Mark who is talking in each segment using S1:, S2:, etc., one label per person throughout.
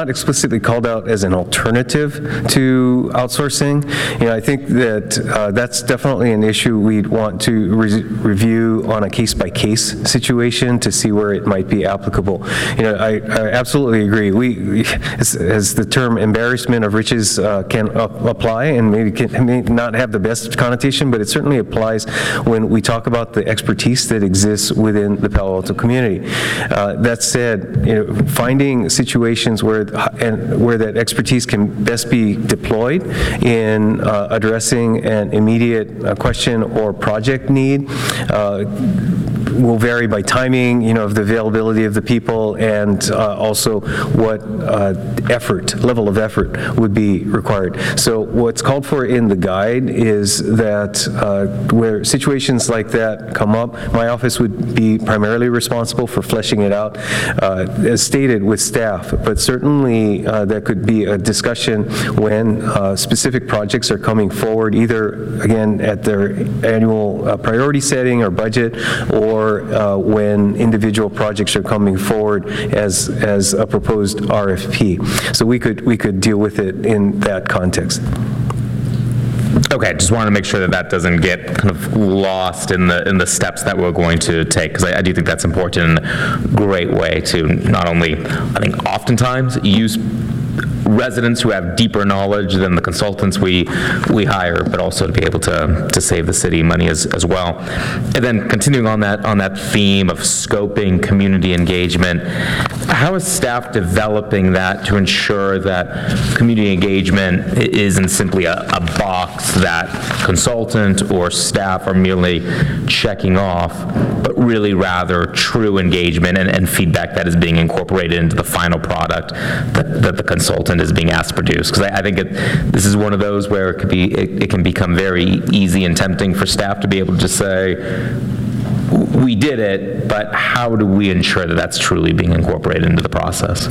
S1: not explicitly called out as an alternative to outsourcing. I think that that's definitely an issue we'd want to review on a case-by-case situation to see where it might be applicable. I absolutely agree. As the term embarrassment of riches can apply, and may not have the best connotation, but it certainly applies when we talk about the expertise that exists within the Palo Alto community. That said, finding situations where that expertise can best be deployed in addressing an immediate question or project need will vary by timing, of the availability of the people, and also what level of effort would be required. So what's called for in the guide is that where situations like that come up, my office would be primarily responsible for fleshing it out, as stated, with staff, but certainly there could be a discussion when specific projects are coming forward, either, again, at their annual priority setting or budget, or when individual projects are coming forward as a proposed RFP. So we could deal with it in that context.
S2: Okay, just wanted to make sure that doesn't get kind of lost in the steps that we're going to take, because I do think that's important and a great way to not only, I think, oftentimes use residents who have deeper knowledge than the consultants we hire, but also to be able to save the city money as well. And then continuing on that theme of scoping community engagement, how is staff developing that to ensure that community engagement isn't simply a box that consultant or staff are merely checking off, but really rather true engagement and feedback that is being incorporated into the final product that the consultant is being asked to produce? Because I think this is one of those where it can become very easy and tempting for staff to be able to just say, we did it, but how do we ensure that that's truly being incorporated into the process?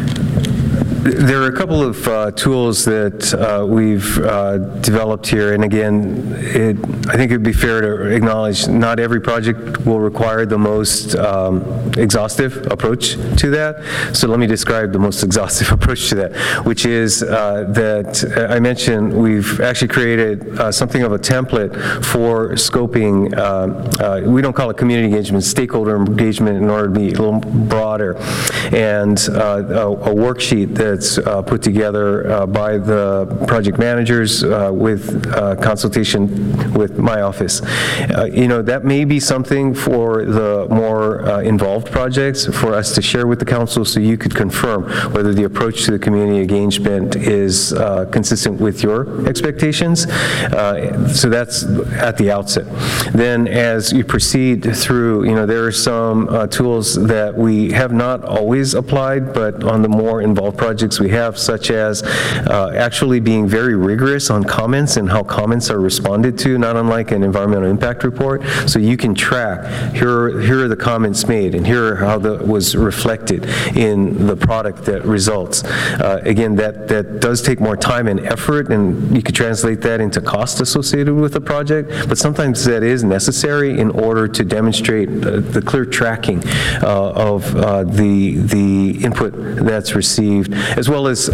S1: There are a couple of tools that we've developed here, and again, I think it would be fair to acknowledge not every project will require the most exhaustive approach to that. So let me describe the most exhaustive approach to that, which is that I mentioned we've actually created something of a template for scoping. We don't call it community engagement, stakeholder engagement, in order to be a little broader, and a worksheet that's put together by the project managers with consultation with my office. That may be something for the more involved projects for us to share with the council, so you could confirm whether the approach to the community engagement is consistent with your expectations. So that's at the outset. Then as you proceed through, there are some tools that we have not always applied, but on the more involved projects we have, such as actually being very rigorous on comments and how comments are responded to, not unlike an environmental impact report. So you can track, here are the comments made, and here are how that was reflected in the product that results. Again, that does take more time and effort, and you could translate that into cost associated with the project, but sometimes that is necessary in order to demonstrate the clear tracking of the input that's received, as well as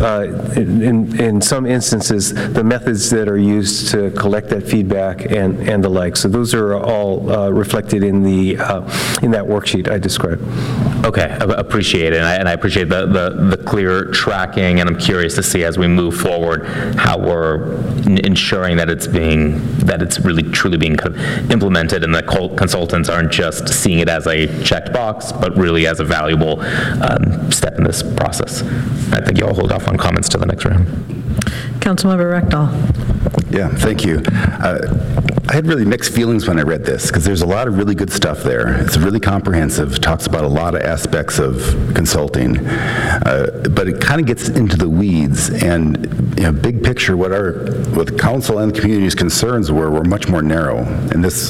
S1: in some instances the methods that are used to collect that feedback and the like. So those are all reflected in that worksheet I described.
S2: Okay, I appreciate it, and I appreciate the clear tracking, and I'm curious to see as we move forward how we're ensuring that it's really truly being implemented, and that consultants aren't just seeing it as a checked box, but really as a valuable step in this process. I think you all hold off on comments to the next round.
S3: Councilmember Rectal.
S4: Yeah, thank you. I had really mixed feelings when I read this, because there's a lot of really good stuff there. It's really comprehensive, talks about a lot of aspects of consulting, but it kind of gets into the weeds, and big picture, what the council and the community's concerns were much more narrow. And this,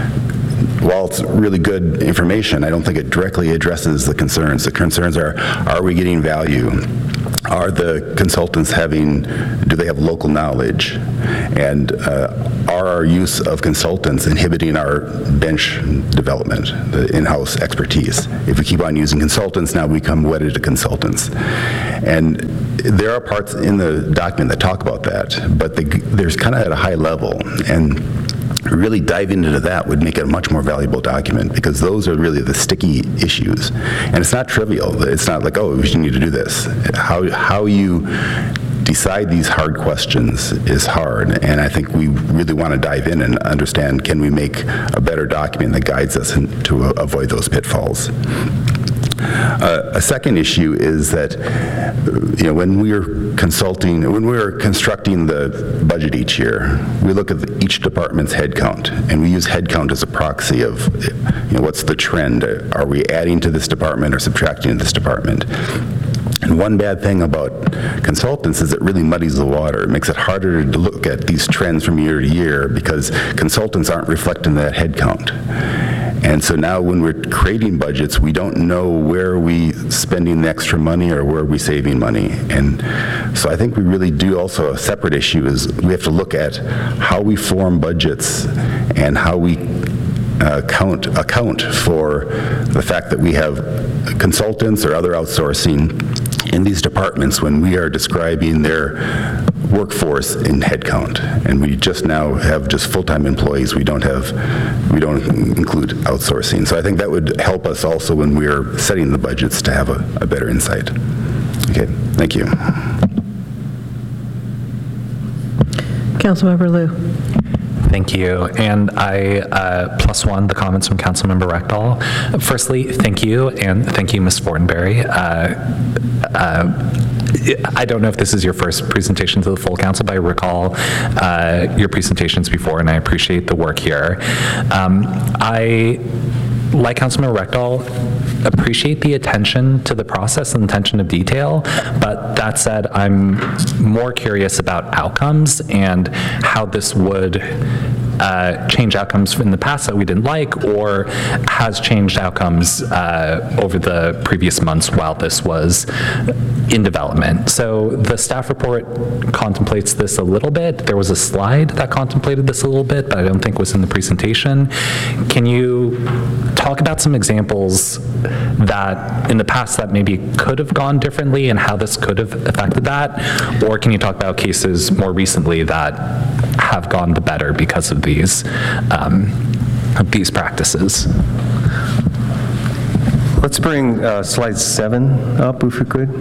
S4: while it's really good information, I don't think it directly addresses the concerns. The concerns are we getting value? are the consultants do they have local knowledge? And are our use of consultants inhibiting our bench development, the in-house expertise? If we keep on using consultants, now we become wedded to consultants. And there are parts in the document that talk about that, but there's kind of at a high level. And really diving into that would make it a much more valuable document, because those are really the sticky issues. And it's not trivial. It's not like, oh, we need to do this. How you decide these hard questions is hard, and I think we really want to dive in and understand, can we make a better document that guides us to avoid those pitfalls? A second issue is that, when we're constructing the budget each year, we look at each department's headcount, and we use headcount as a proxy of, what's the trend? Are we adding to this department or subtracting to this department? And one bad thing about consultants is it really muddies the water. It makes it harder to look at these trends from year to year, because consultants aren't reflecting that headcount. And so now when we're creating budgets, we don't know where we spending the extra money or where we saving money. And so I think we really do also, a separate issue is we have to look at how we form budgets and how we account for the fact that we have consultants or other outsourcing in these departments when we are describing their workforce in headcount, and we just now have just full-time employees. We don't include outsourcing. So I think that would help us also when we're setting the budgets to have a better insight. Okay, thank you.
S3: Councilmember Liu.
S5: Thank you. And I plus one the comments from Councilmember Rectal. Firstly, thank you, and thank you, Ms. Fortenberry. I don't know if this is your first presentation to the full council, but I recall your presentations before, and I appreciate the work here. I, like Councilmember Rectal, appreciate the attention to the process and attention to detail, but that said, I'm more curious about outcomes and how this would change outcomes in the past that we didn't like, or has changed outcomes over the previous months while this was in development. So the staff report contemplates this a little bit. There was a slide that contemplated this a little bit, but I don't think was in the presentation. Can you talk about some examples that in the past that maybe could have gone differently and how this could have affected that? Or can you talk about cases more recently that have gone the better because of these practices?
S1: Let's bring slide 7 up, if we could.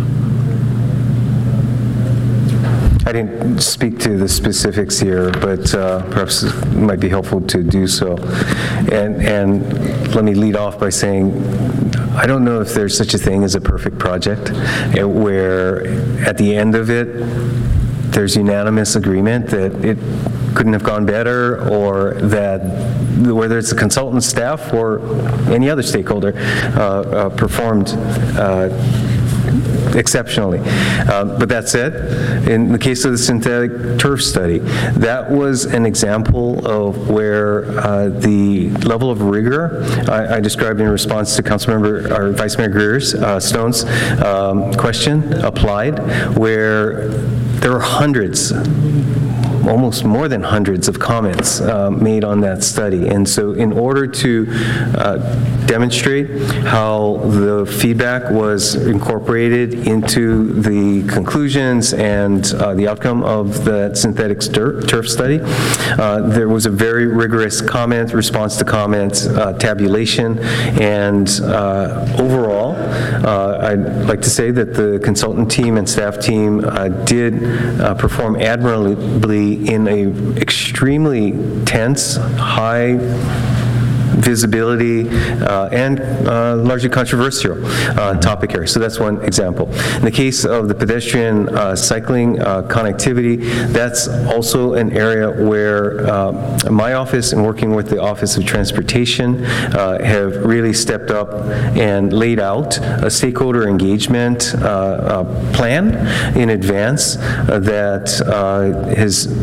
S1: I didn't speak to the specifics here, but perhaps it might be helpful to do so. And let me lead off by saying, I don't know if there's such a thing as a perfect project, where at the end of it, there's unanimous agreement that it couldn't have gone better, or that whether it's the consultant staff or any other stakeholder performed exceptionally. But that said, in the case of the synthetic turf study, that was an example of where the level of rigor I described in response to Vice Mayor Greer's Stone's question applied, where there were hundreds, almost more than hundreds of comments made on that study. And so in order to demonstrate how the feedback was incorporated into the conclusions and the outcome of the synthetic turf study, there was a very rigorous response to comments, tabulation, and overall, I'd like to say that the consultant team and staff team did perform admirably in a extremely tense, high visibility and largely controversial topic area. So that's one example. In the case of the pedestrian cycling connectivity, that's also an area where my office and working with the Office of Transportation have really stepped up and laid out a stakeholder engagement plan in advance that has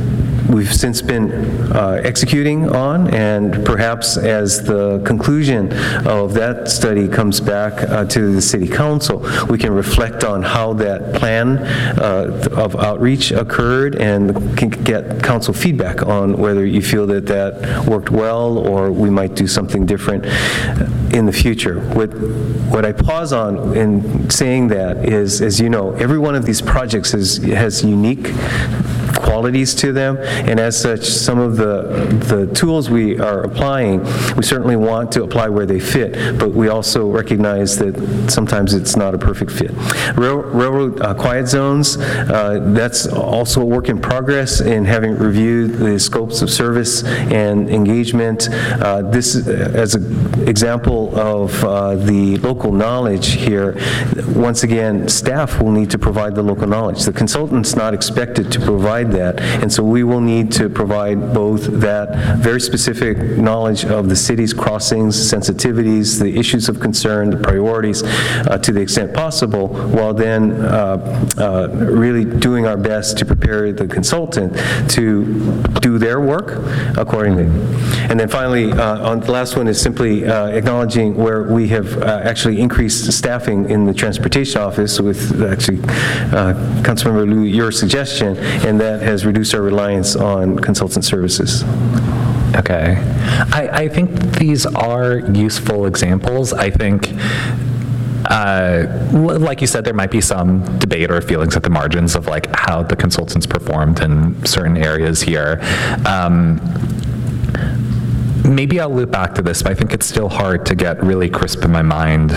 S1: we've since been executing on, and perhaps as the conclusion of that study comes back to the City Council, we can reflect on how that plan of outreach occurred and can get council feedback on whether you feel that that worked well or we might do something different in the future. What I pause on in saying that is, as you know, every one of these projects has unique qualities to them, and as such, some of the tools we are applying, we certainly want to apply where they fit, but we also recognize that sometimes it's not a perfect fit. Railroad quiet zones, that's also a work in progress in having reviewed the scopes of service and engagement. This, as an example of the local knowledge here, once again, staff will need to provide the local knowledge. The consultant's not expected to provide that, and so we will need to provide both that very specific knowledge of the city's crossings, sensitivities, the issues of concern, the priorities, to the extent possible, while then really doing our best to prepare the consultant to do their work accordingly. And then finally, on the last one is simply acknowledging where we have actually increased staffing in the transportation office with actually Councilmember Liu, your suggestion, and that has reduced our reliance on consultant services.
S5: Okay. I think these are useful examples. I think, like you said, there might be some debate or feelings at the margins of like how the consultants performed in certain areas here. Maybe I'll loop back to this, but I think it's still hard to get really crisp in my mind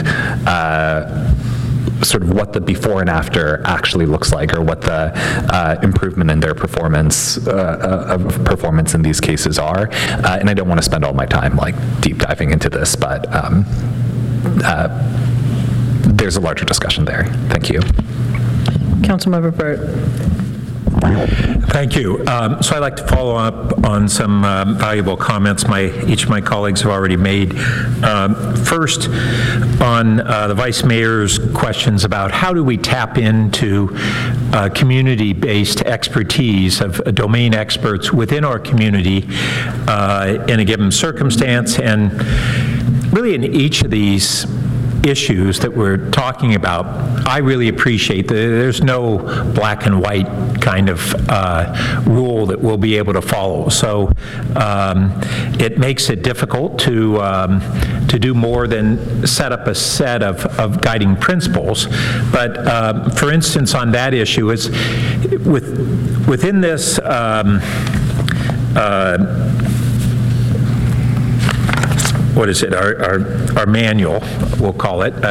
S5: sort of what the before and after actually looks like, or what the improvement in their performance in these cases are. And I don't want to spend all my time like deep diving into this, but there's a larger discussion there. Thank you.
S3: Councilmember Burt.
S6: Thank you. So I'd like to follow up on some valuable comments each of my colleagues have already made. First, on the Vice Mayor's questions about how do we tap into community-based expertise of domain experts within our community in a given circumstance, and really in each of these issues that we're talking about, I really appreciate that there's no black and white kind of rule that we'll be able to follow. So it makes it difficult to do more than set up a set of guiding principles. But for instance, on that issue, is within this what is it, our manual, we'll call it,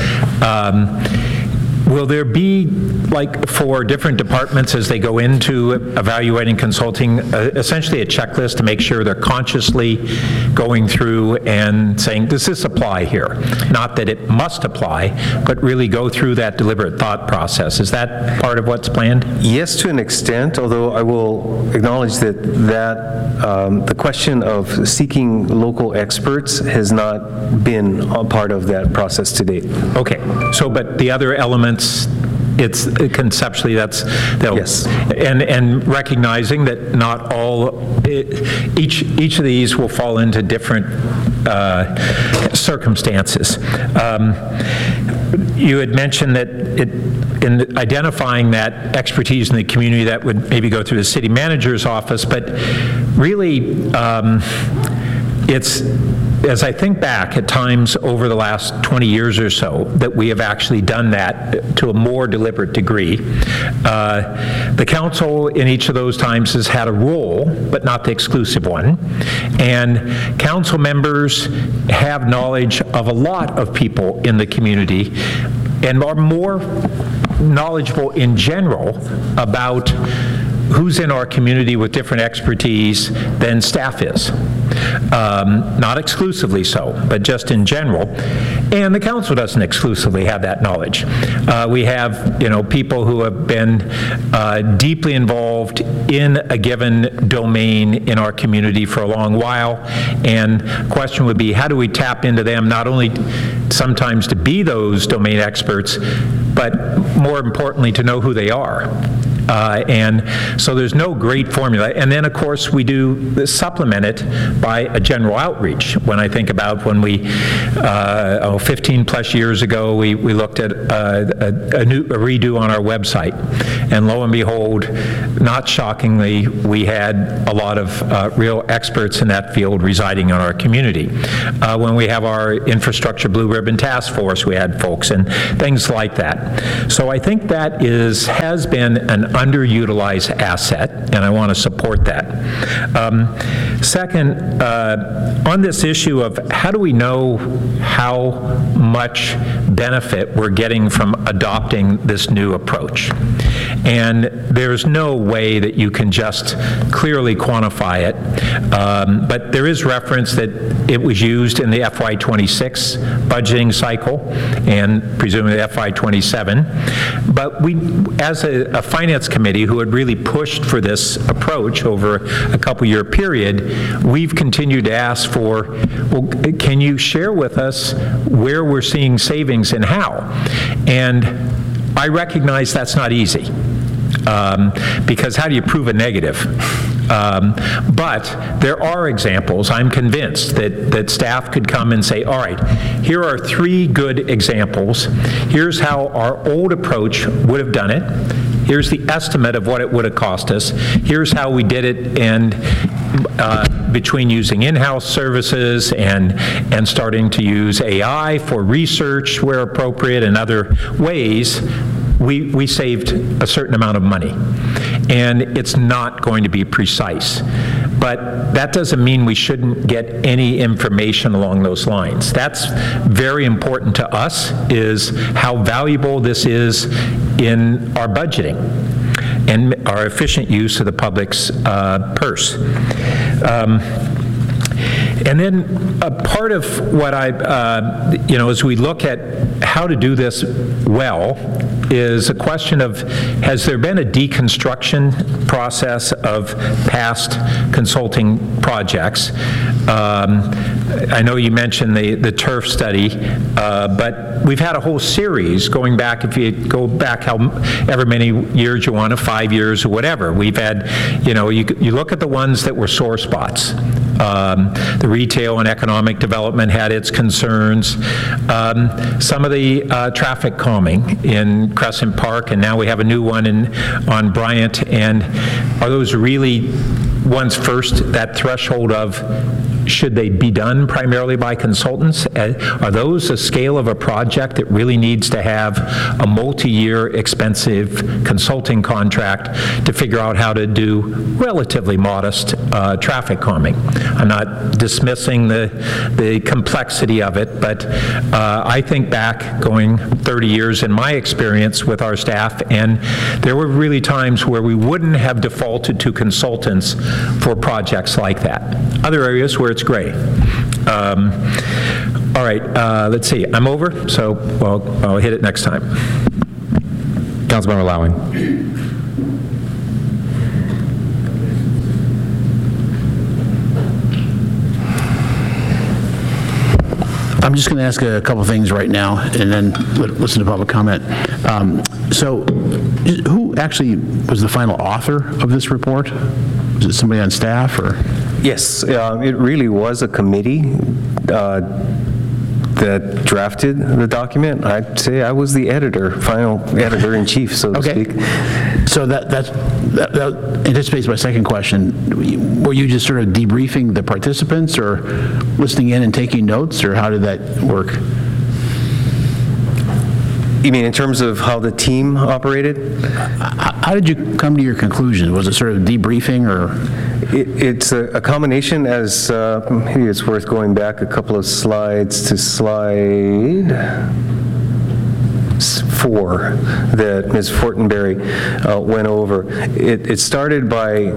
S6: will there be, like for different departments as they go into evaluating consulting, essentially a checklist to make sure they're consciously going through and saying, does this apply here? Not that it must apply, but really go through that deliberate thought process. Is that part of what's planned?
S1: Yes, to an extent, although I will acknowledge that the question of seeking local experts has not been a part of that process to date.
S6: Okay, so but the other elements, it's conceptually that'll,
S1: yes,
S6: and recognizing that not all, each of these will fall into different circumstances. You had mentioned that in identifying that expertise in the community, that would maybe go through the city manager's office, but really it's, as I think back at times over the last 20 years or so, that we have actually done that to a more deliberate degree. The council in each of those times has had a role, but not the exclusive one. And council members have knowledge of a lot of people in the community and are more knowledgeable in general about who's in our community with different expertise than staff is. Not exclusively so, but just in general. And the council doesn't exclusively have that knowledge. We have, people who have been deeply involved in a given domain in our community for a long while. And the question would be, how do we tap into them, not only sometimes to be those domain experts, but more importantly, to know who they are And so there's no great formula. And then, of course, we do supplement it by a general outreach. When I think about when we, 15 plus years ago, we looked at a redo on our website. And lo and behold, not shockingly, we had a lot of real experts in that field residing in our community. When we have our infrastructure blue ribbon task force, we had folks and things like that. So I think that has been an underutilized asset, and I want to support that. Second, on this issue of how do we know how much benefit we're getting from adopting this new approach? And there's no way that you can just clearly quantify it, but there is reference that it was used in the FY26 budgeting cycle and presumably FY27. But we, as a finance committee who had really pushed for this approach over a couple-year period, we've continued to ask for, well, can you share with us where we're seeing savings and how? And I recognize that's not easy. Because how do you prove a negative? But there are examples, I'm convinced, that staff could come and say, all right, here are 3 good examples. Here's how our old approach would have done it. Here's the estimate of what it would have cost us. Here's how we did it, and between using in-house services and starting to use AI for research where appropriate and other ways, we saved a certain amount of money. And it's not going to be precise. But that doesn't mean we shouldn't get any information along those lines. That's very important to us, is how valuable this is in our budgeting and our efficient use of the public's purse. And then a part of what as we look at how to do this well, is a question of, has there been a deconstruction process of past consulting projects? I know you mentioned the TURF study, but we've had a whole series going back, if you go back however many years you want to, 5 years or whatever. We've had, you look at the ones that were sore spots. The retail and economic development had its concerns. Some of the traffic calming in Crescent Park, and now we have a new one on Bryant. And are those really ones first, that threshold of should they be done primarily by consultants? Are those a scale of a project that really needs to have a multi-year expensive consulting contract to figure out how to do relatively modest traffic calming? I'm not dismissing the complexity of it, but I think back going 30 years in my experience with our staff, and there were really times where we wouldn't have defaulted to consultants for projects like that. Other areas where it's gray. All right, let's see. I'm over, so I'll hit it next time.
S2: Councilmember Lowing.
S7: I'm just going to ask a couple things right now and then listen to public comment. So who actually was the final author of this report? Was it somebody on staff or?
S1: Yes, it really was a committee that drafted the document. I'd say I was the final editor-in-chief, so to speak.
S7: So that anticipates my second question. Were you just sort of debriefing the participants or listening in and taking notes, or how did that work?
S1: You mean in terms of how the team operated?
S7: How did you come to your conclusion? Was it sort of debriefing, or?
S1: It's a combination, as maybe it's worth going back a couple of slides to slide 4 that Ms. Fortenberry went over. It started by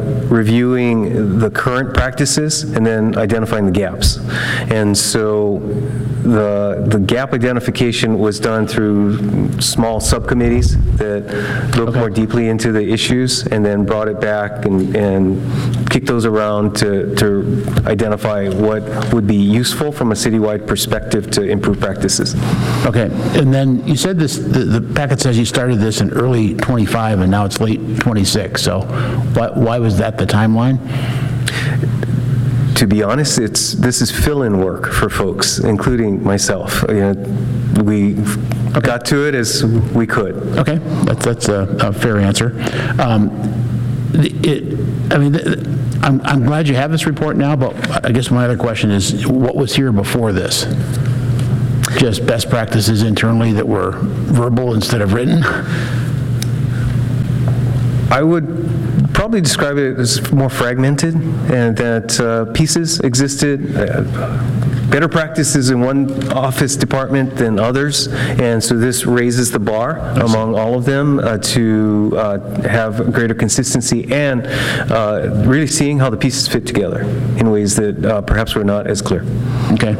S1: reviewing the current practices and then identifying the gaps. And so the gap identification was done through small subcommittees that looked more deeply into the issues and then brought it back and kicked those around to identify what would be useful from a citywide perspective to improve practices.
S7: Okay, and then you said this, the packet says you started this in early '25 and now it's late '26, so why was that the timeline?
S1: To be honest, this is fill-in work for folks, including myself. We got to it as we could.
S7: Okay, that's a fair answer. I'm glad you have this report now, but I guess my other question is, what was here before this? Just best practices internally that were verbal instead of written?
S1: I would probably describe it as more fragmented, and that pieces existed, better practices in one office department than others, and so this raises the bar among all of them to have greater consistency and really seeing how the pieces fit together in ways that perhaps were not as clear.
S7: Okay.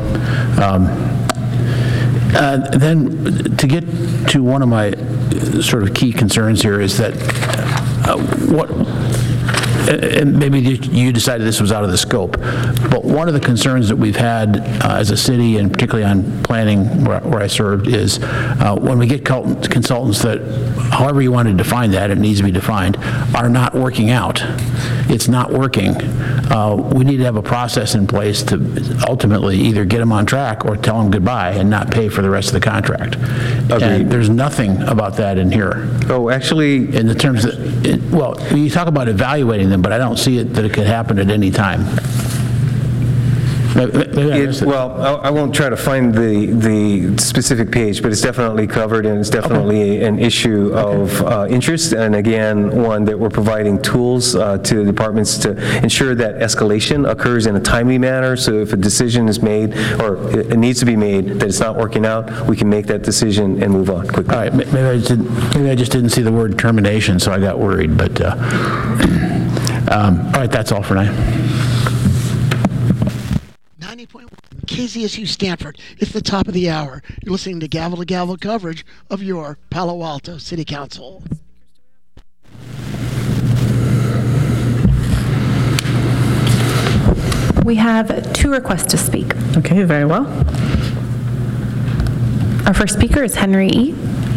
S7: Then to get to one of my sort of key concerns here is that and maybe you decided this was out of the scope, but one of the concerns that we've had as a city, and particularly on planning where I served, is when we get consultants that, however you want to define that, it needs to be defined, are not working out. It's not working. We need to have a process in place to ultimately either get them on track or tell them goodbye and not pay for the rest of the contract. And there's nothing about that in here.
S1: Oh, actually,
S7: In the terms that, well, you talk about evaluating them, but I don't see it that it could happen at any time.
S1: well, I won't try to find the specific page, but it's definitely covered, and it's definitely an issue of interest, and again, one that we're providing tools to the departments to ensure that escalation occurs in a timely manner, so if a decision is made, or it needs to be made, that it's not working out, we can make that decision and move on quickly.
S7: All right, maybe I just didn't see the word termination, so I got worried, but, all right, that's all for now.
S8: 90.1 KZSU Stanford. It's the top of the hour. You're listening to Gavel coverage of your Palo Alto City Council.
S9: We have 2 requests to speak.
S3: Okay, very well.
S9: Our first speaker is Henry E.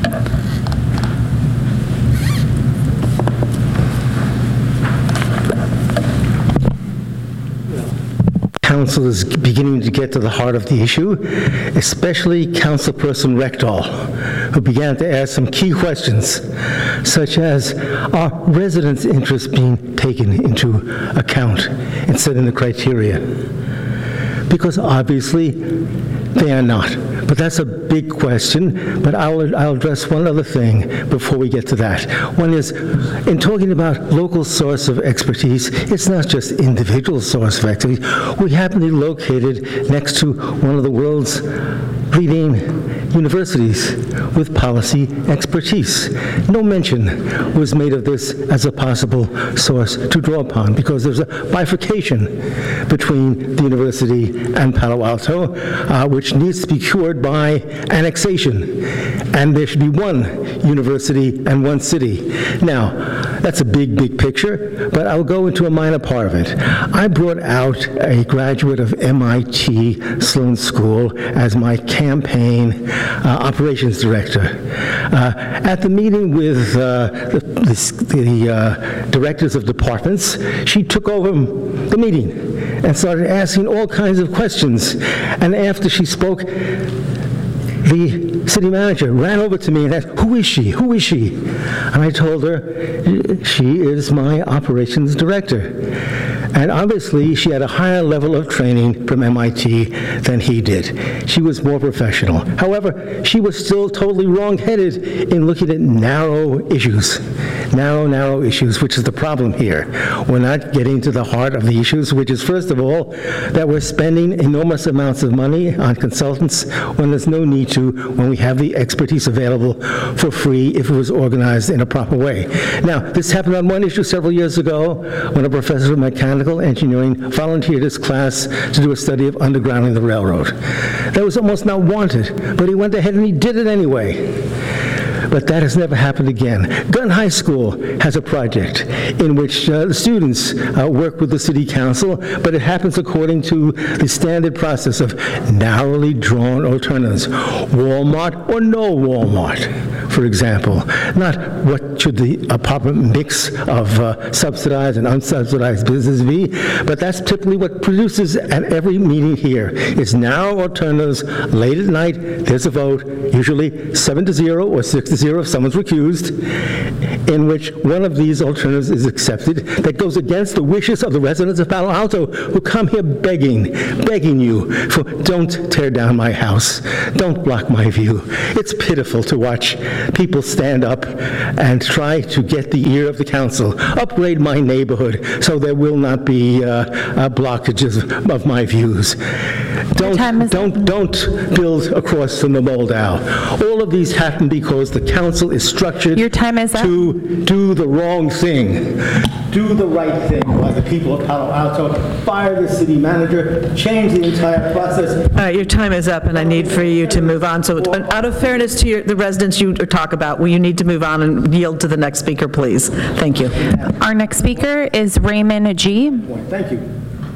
S10: Council is beginning to get to the heart of the issue, especially Councilperson Rectal, who began to ask some key questions, such as, are residents' interests being taken into account in setting the criteria? Because obviously, they are not. But that's a big question, but I'll address one other thing before we get to that. One is, in talking about local source of expertise, it's not just individual source of expertise. We happen to be located next to one of the world's leading universities with policy expertise. No mention was made of this as a possible source to draw upon, because there's a bifurcation between the university and Palo Alto, which needs to be cured by annexation, and there should be one university and one city. Now, that's a big, big picture, but I'll go into a minor part of it. I brought out a graduate of MIT Sloan School as my campaign operations director. At the meeting with the directors of departments, she took over the meeting and started asking all kinds of questions. And after she spoke, the city manager ran over to me and asked, who is she? Who is she? And I told her, she is my operations director. And obviously, she had a higher level of training from MIT than he did. She was more professional. However, she was still totally wrong-headed in looking at narrow issues. narrow issues, which is the problem here. We're not getting to the heart of the issues, which is, first of all, that we're spending enormous amounts of money on consultants when there's no need to, when we have the expertise available for free if it was organized in a proper way. Now, this happened on one issue several years ago when a professor of mechanical engineering volunteered his class to do a study of undergrounding the railroad. That was almost not wanted, but he went ahead and he did it anyway. But that has never happened again. Gun High School has a project in which the students work with the city council, but it happens according to the standard process of narrowly drawn alternatives. Walmart or no Walmart, for example. Not what should the proper mix of subsidized and unsubsidized business be, but that's typically what produces at every meeting here. It's narrow alternatives. Late at night, there's a vote, usually 7-0 or 6-0 if someone's recused, in which one of these alternatives is accepted that goes against the wishes of the residents of Palo Alto who come here begging you for, don't tear down my house, don't block my view. It's pitiful to watch people stand up and try to get the ear of the council, upgrade my neighborhood so there will not be blockages of my views. Don't build across from the Moldau. All of these happen because the council is structured
S9: Your time is up.
S10: to do the wrong thing. Do the right thing by the people of Palo Alto. Fire the city manager. Change the entire process.
S3: All right, your time is up, and I need for you to move on. So out of fairness to the residents you talk about, will you need to move on and yield to the next speaker, please? Thank you.
S9: Our next speaker is Raymond G.
S10: Thank you.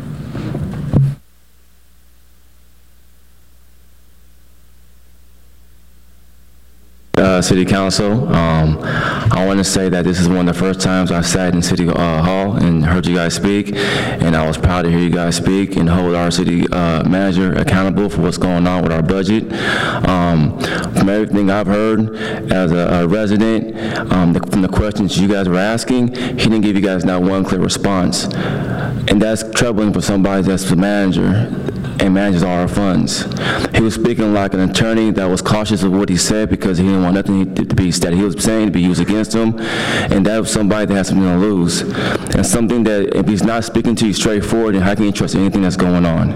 S11: City Council. I want to say that this is one of the first times I sat in City Hall and heard you guys speak, and I was proud to hear you guys speak and hold our city manager accountable for what's going on with our budget. From everything I've heard as a resident, from the questions you guys were asking, he didn't give you guys not one clear response. And that's troubling for somebody that's the manager and manages all our funds. He was speaking like an attorney that was cautious of what he said because he didn't want nothing to be said. He was saying to be used against him, and that was somebody that has something to lose. And something that if he's not speaking to you straightforward, then how can you trust anything that's going on?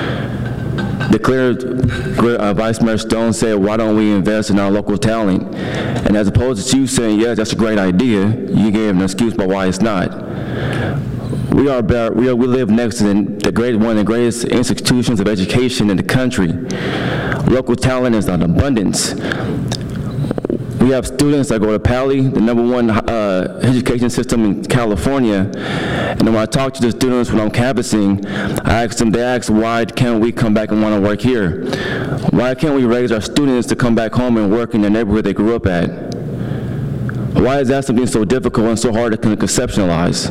S11: The clear Vice Mayor Stone said, why don't we invest in our local talent? And as opposed to you saying, yes, that's a great idea, you gave him an excuse about why it's not. We live next to one of the greatest institutions of education in the country. Local talent is an abundance. We have students that go to Pali, the #1 education system in California. And when I talk to the students when I'm canvassing, they ask, why can't we come back and want to work here? Why can't we raise our students to come back home and work in the neighborhood they grew up at? Why is that something so difficult and so hard to conceptualize?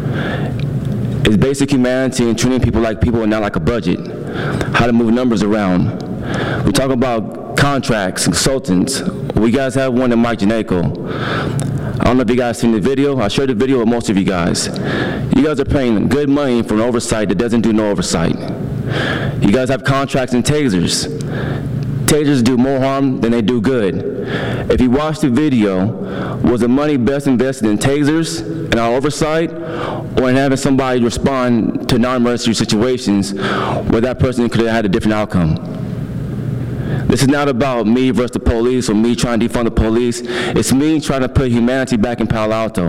S11: It's basic humanity and treating people like people and not like a budget. How to move numbers around. We talk about contracts, consultants. We guys have one in Mike Janeko. I don't know if you guys seen the video. I shared the video with most of you guys. You guys are paying good money for an oversight that doesn't do no oversight. You guys have contracts and tasers. Tasers do more harm than they do good. If you watch the video, was the money best invested in tasers and our oversight, or in having somebody respond to non-emergency situations where that person could have had a different outcome? This is not about me versus the police or me trying to defund the police. It's me trying to put humanity back in Palo Alto.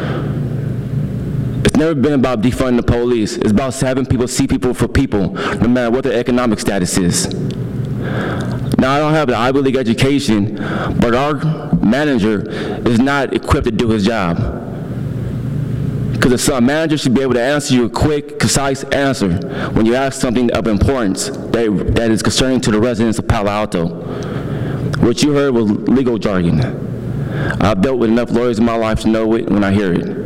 S11: It's never been about defunding the police. It's about having people see people for people, no matter what their economic status is. Now, I don't have the Ivy League education, but our manager is not equipped to do his job. Because a manager should be able to answer you a quick, concise answer when you ask something of importance that is concerning to the residents of Palo Alto. What you heard was legal jargon. I've dealt with enough lawyers in my life to know it when I hear it.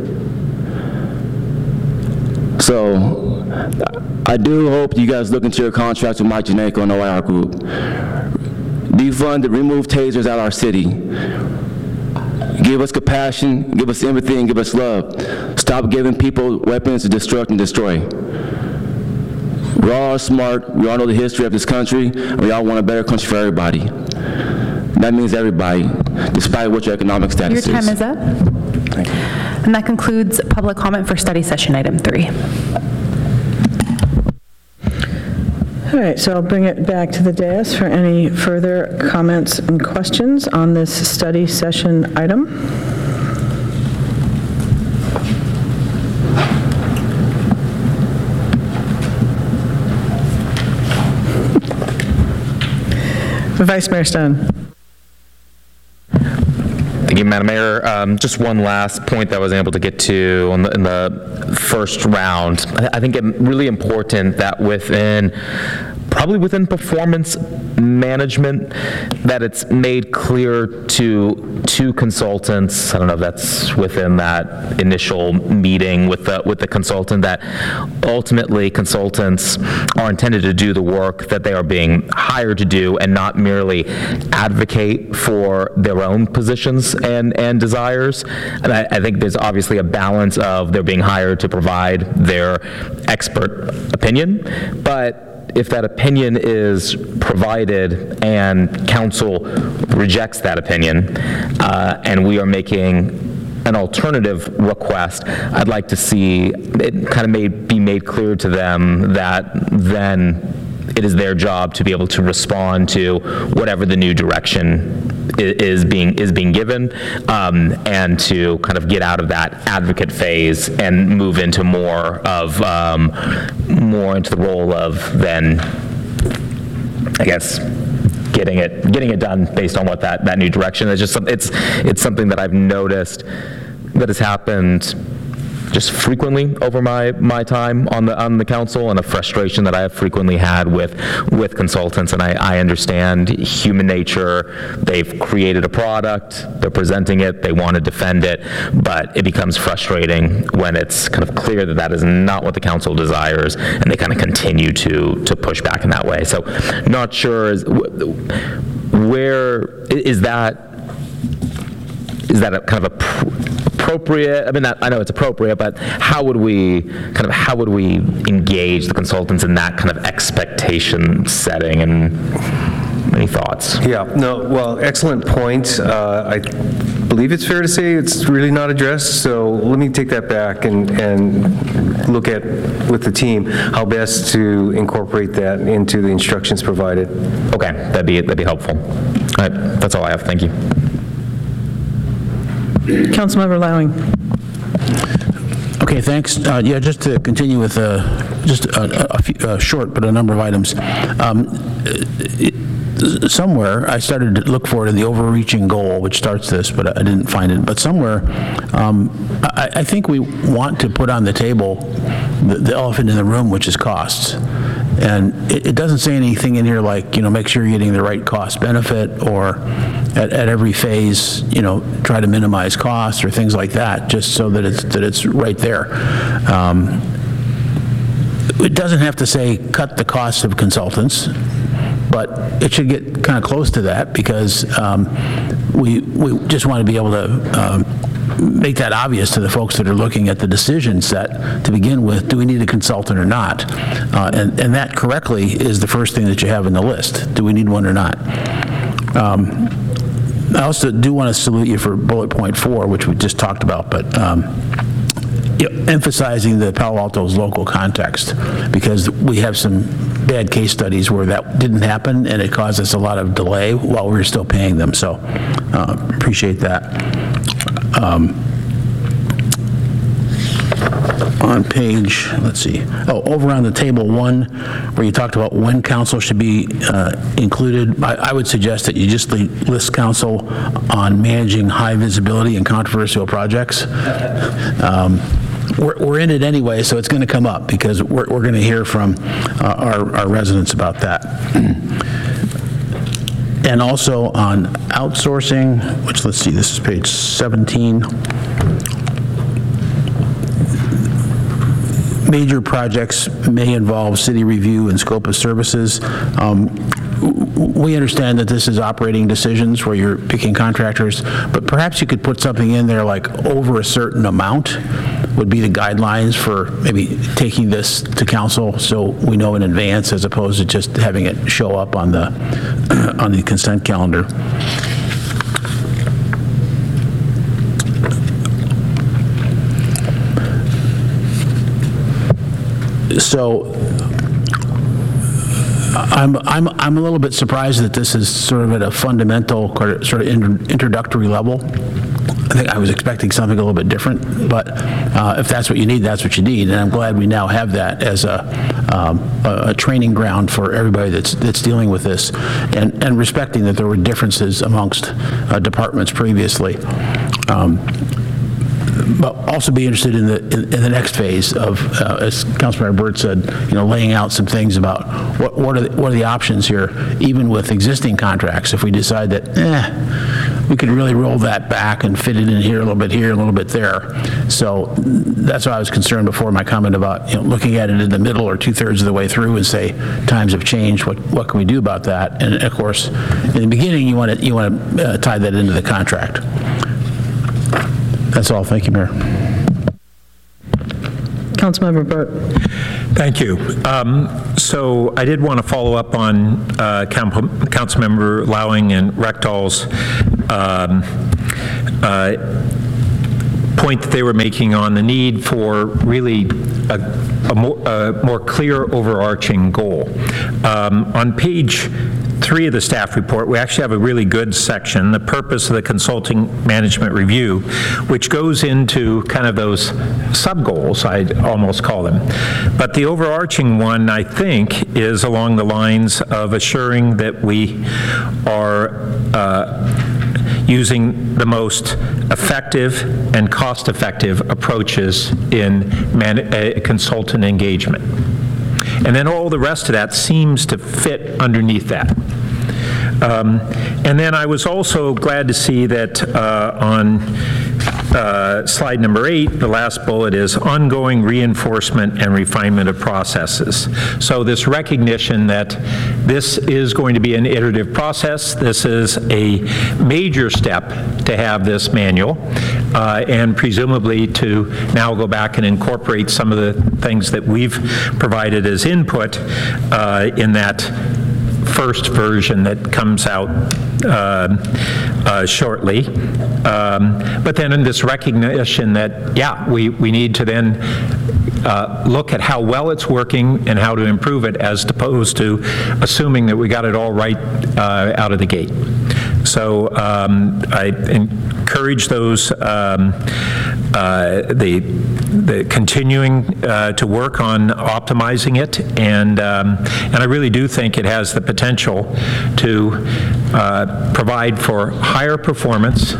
S11: So, I do hope you guys look into your contracts with Mike Janeko and OIR Group. Defund, remove tasers out of our city. Give us compassion, give us empathy, and give us love. Stop giving people weapons to destruct and destroy. We all are smart, we all know the history of this country, and we all want a better country for everybody. That means everybody, despite what your economic status is.
S9: Your time is up. And that concludes public comment for study session item 3.
S3: All right, so I'll bring it back to the dais for any further comments and questions on this study session item. Vice Mayor Stone.
S2: Thank you, Madam Mayor. Just one last point that I was able to get to in the first round. I think it's really important that probably within performance management, that it's made clear to consultants, I don't know if that's within that initial meeting with the consultant, that ultimately consultants are intended to do the work that they are being hired to do and not merely advocate for their own positions and desires. And I think there's obviously a balance of they're being hired to provide their expert opinion, but if that opinion is provided and council rejects that opinion, and we are making an alternative request, I'd like to see it kind of be made clear to them that then it is their job to be able to respond to whatever the new direction is being given, and to kind of get out of that advocate phase and move into more into the role of then, I guess, getting it done based on what that new direction is. It's something that I've noticed that has happened just frequently over my time on the council, and a frustration that I have frequently had with consultants. And I understand human nature. They've created a product, they're presenting it, they want to defend it, but it becomes frustrating when it's kind of clear that that is not what the council desires, and they kind of continue to push back in that way. So not sure where is that a kind of appropriate? I mean, I know it's appropriate, but how would we engage the consultants in that kind of expectation setting? And any thoughts?
S1: Yeah, no, well, excellent point. I believe it's fair to say it's really not addressed, so let me take that back and look at, with the team, how best to incorporate that into the instructions provided.
S2: Okay, that'd be helpful. All right, that's all I have. Thank you.
S3: Councilmember Lowing.
S7: Okay, thanks. Yeah, just to continue with just a short but a number of items. Somewhere I started to look for it in the overreaching goal, which starts this, but I didn't find it. But somewhere, I think we want to put on the table the elephant in the room, which is costs. And it doesn't say anything in here like, make sure you're getting the right cost benefit, or at every phase, try to minimize costs or things like that, just so that it's right there. It doesn't have to say cut the cost of consultants, but it should get kind of close to that, because we just want to be able to make that obvious to the folks that are looking at the decision set to begin with. Do we need a consultant or not? And that correctly is the first thing that you have in the list. Do we need one or not? I also do want to salute you for bullet point 4, which we just talked about, but emphasizing the Palo Alto's local context, because we have some bad case studies where that didn't happen and it caused us a lot of delay while we were still paying them. So appreciate that. On page, let's see, over on the table 1, where you talked about when council should be included, I would suggest that you just list council on managing high visibility and controversial projects. We're in it anyway, so it's going to come up, because we're going to hear from our residents about that. And also on outsourcing, which, let's see, this is page 17. Major projects may involve city review and scope of services. We understand that this is operating decisions where you're picking contractors, but perhaps you could put something in there like over a certain amount would be the guidelines for maybe taking this to council, so we know in advance, as opposed to just having it show up on the consent calendar. So I'm a little bit surprised that this is sort of at a fundamental, sort of introductory level. I think I was expecting something a little bit different, but if that's what you need, that's what you need, and I'm glad we now have that as a training ground for everybody that's dealing with this, and respecting that there were differences amongst departments previously. But also be interested in the next phase of, as Councilmember Burt said, laying out some things about what are the options here, even with existing contracts. If we decide that, we could really roll that back and fit it in here, a little bit there. So that's why I was concerned before my comment about looking at it in the middle or 2/3 of the way through and say times have changed. What can we do about that? And of course, in the beginning, you want to tie that into the contract. That's all. Thank you, Mayor.
S3: Councilmember Burt.
S6: Thank you. So I did want to follow up on Councilmember Lowing and Rechthal's point that they were making on the need for really a more clear overarching goal. On page 3 of the staff report, we actually have a really good section, the purpose of the consulting management review, which goes into kind of those sub-goals, I'd almost call them. But the overarching one, I think, is along the lines of assuring that we are using the most effective and cost-effective approaches in consultant engagement. And then all the rest of that seems to fit underneath that. And then I was also glad to see that on slide number 8, the last bullet is ongoing reinforcement and refinement of processes. So this recognition that this is going to be an iterative process, this is a major step to have this manual, and presumably to now go back and incorporate some of the things that we've provided as input in that first version that comes out shortly. But then in this recognition that, yeah, we need to then look at how well it's working and how to improve it, as opposed to assuming that we got it all right out of the gate. So I encourage those, the continuing to work on optimizing it, and I really do think it has the potential to provide for higher performance,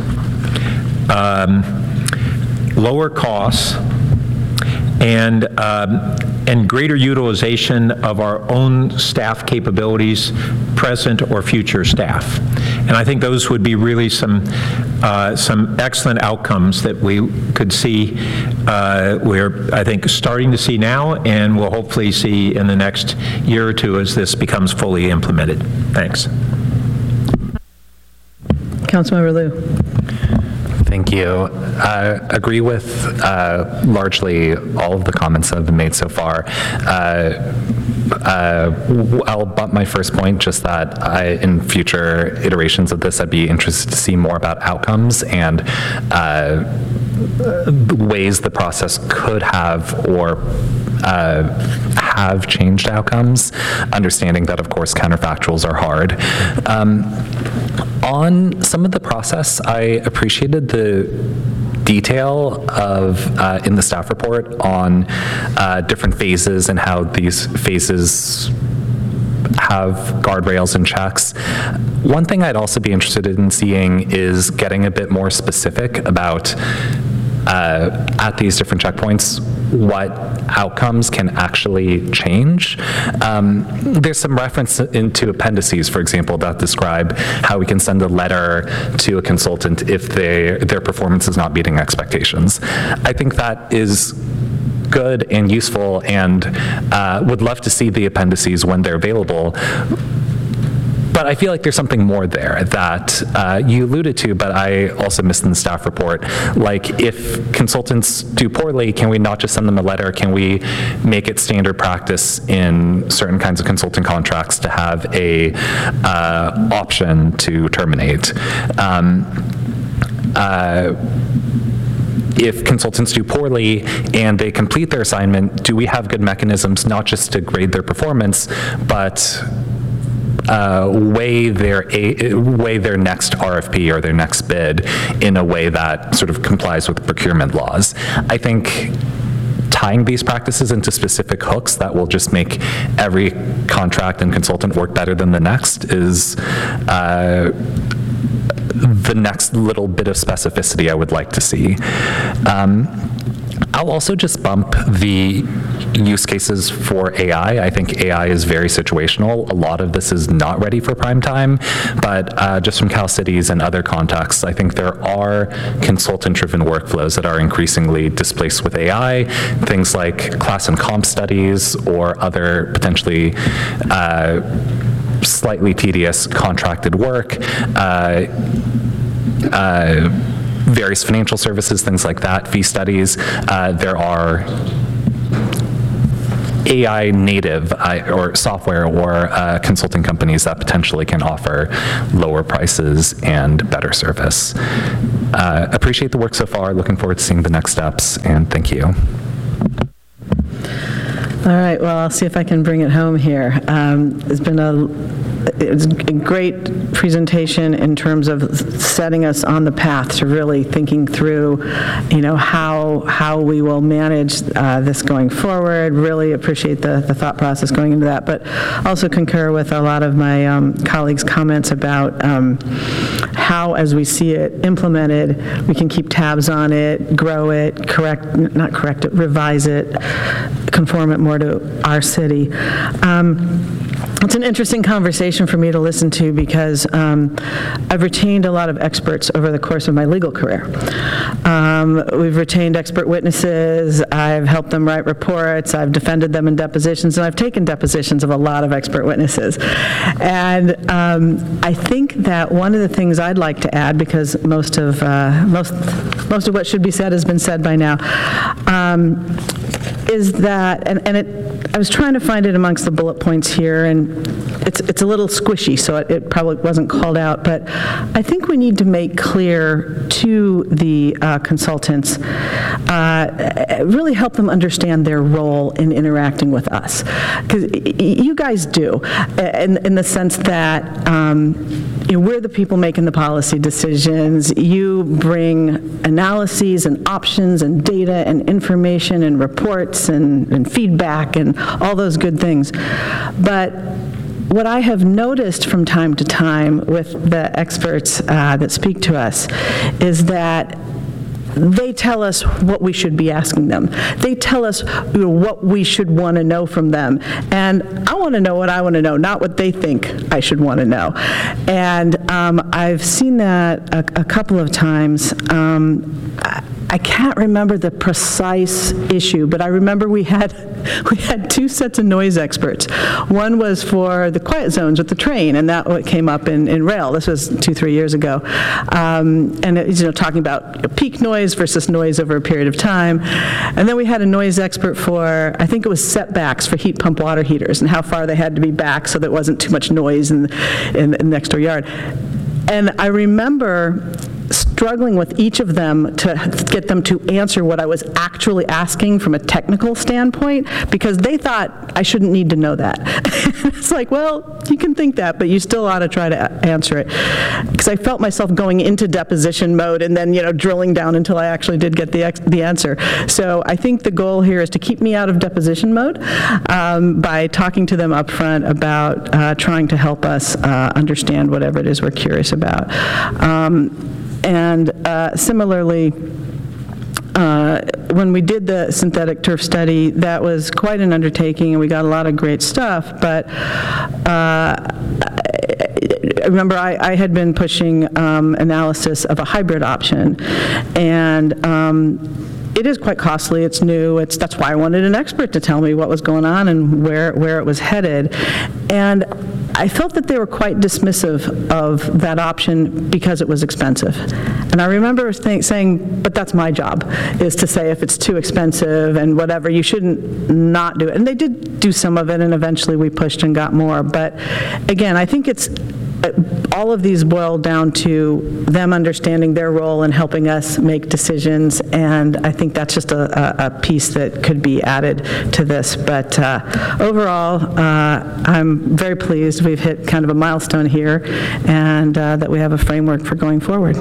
S6: lower costs, and greater utilization of our own staff capabilities, present or future staff. And I think those would be really some excellent outcomes that we could see, we're, I think, starting to see now, and we'll hopefully see in the next year or two as this becomes fully implemented. Thanks.
S3: Councilmember Liu.
S5: Thank you. I agree with largely all of the comments that have been made so far. I'll bump my first point, just that in future iterations of this, I'd be interested to see more about outcomes and ways the process could have or have changed outcomes, understanding that, of course, counterfactuals are hard. On some of the process, I appreciated the detail of in the staff report on different phases and how these phases have guardrails and checks. One thing I'd also be interested in seeing is getting a bit more specific about at these different checkpoints what outcomes can actually change. There's some reference into appendices, for example, that describe how we can send a letter to a consultant if their performance is not meeting expectations. I think that is good and useful, and would love to see the appendices when they're available. But I feel like there's something more there that you alluded to, but I also missed in the staff report. Like, if consultants do poorly, can we not just send them a letter? Can we make it standard practice in certain kinds of consulting contracts to have a if consultants do poorly and they complete their assignment, do we have good mechanisms not just to grade their performance, but weigh their next RFP or their next bid in a way that sort of complies with procurement laws? I think tying these practices into specific hooks that will just make every contract and consultant work better than the next is the next little bit of specificity I would like to see. I'll also just bump the use cases for AI. I think AI is very situational. A lot of this is not ready for prime time, but just from Cal Cities and other contexts, I think there are consultant-driven workflows that are increasingly displaced with AI, things like class and comp studies or other potentially slightly tedious contracted work, various financial services, things like that, fee studies. There are AI native or software or consulting companies that potentially can offer lower prices and better service. Appreciate the work so far. Looking forward to seeing the next steps, and thank you.
S3: All right, well, I'll see if I can bring it home here. It was a great presentation in terms of setting us on the path to really thinking through, how we will manage this going forward. Really appreciate the thought process going into that, but also concur with a lot of my colleagues' comments about how, as we see it implemented, we can keep tabs on it, grow it, revise it, conform it more to our city. It's an interesting conversation for me to listen to because I've retained a lot of experts over the course of my legal career. We've retained expert witnesses, I've helped them write reports, I've defended them in depositions, and I've taken depositions of a lot of expert witnesses. And I think that one of the things I'd like to add, because most of what should be said has been said by now, is that, I was trying to find it amongst the bullet points here, and it's a little squishy, so it probably wasn't called out, but I think we need to make clear to the consultants, really help them understand their role in interacting with us. Because you guys do, in the sense that we're the people making the policy decisions. You bring analyses and options and data and information and reports and feedback and all those good things. But what I have noticed from time to time with the experts that speak to us is that they tell us what we should be asking them. They tell us what we should want to know from them. And I want to know what I want to know, not what they think I should want to know. And I've seen that a couple of times. I can't remember the precise issue, but I remember we had two sets of noise experts. One was for the quiet zones with the train, and that came up in rail. This was 2-3 years ago. And it, talking about peak noise versus noise over a period of time. And then we had a noise expert for, I think it was setbacks for heat pump water heaters and how far they had to be back so there wasn't too much noise in the next door yard. And I remember struggling with each of them to get them to answer what I was actually asking from a technical standpoint, because they thought I shouldn't need to know that. It's like, well, you can think that, but you still ought to try to answer it. Because I felt myself going into deposition mode and then, drilling down until I actually did get the answer. So I think the goal here is to keep me out of deposition mode by talking to them up front about trying to help us understand whatever it is we're curious about. And similarly, when we did the synthetic turf study, that was quite an undertaking, and we got a lot of great stuff, but I remember I had been pushing analysis of a hybrid option, and it is quite costly, it's new, that's why I wanted an expert to tell me what was going on and where it was headed. And I felt that they were quite dismissive of that option because it was expensive. And I remember saying, but that's my job, is to say if it's too expensive and whatever, you shouldn't not do it. And they did do some of it, and eventually we pushed and got more. But again, I think it's all of these boil down to them understanding their role in helping us make decisions, and I think that's just a piece that could be added to this. But overall, I'm very pleased we've hit kind of a milestone here, and that we have a framework for going forward.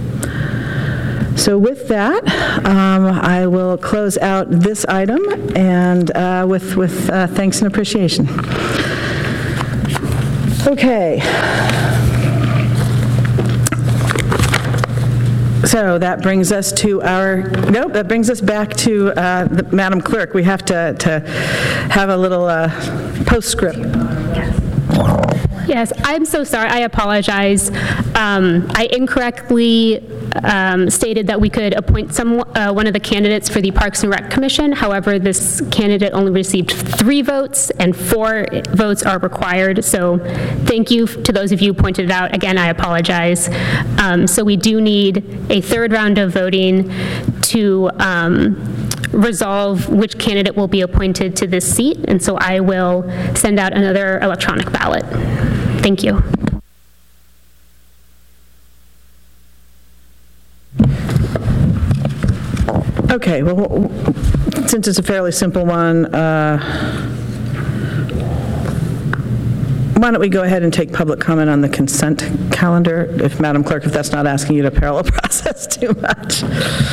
S3: So with that, I will close out this item, and with thanks and appreciation. Okay. So that brings us to that brings us back to Madam Clerk. We have to have a little postscript.
S12: Yes, I'm so sorry. I apologize. I incorrectly stated that we could appoint one of the candidates for the Parks and Rec Commission. However, this candidate only received 3 votes, and 4 votes are required. So thank you to those of you who pointed it out. Again, I apologize. So we do need a 3rd round of voting to resolve which candidate will be appointed to this seat. And so I will send out another electronic ballot. Thank you.
S3: Okay, well, since it's a fairly simple one, why don't we go ahead and take public comment on the consent calendar, if Madam Clerk, if that's not asking you to parallel process too much.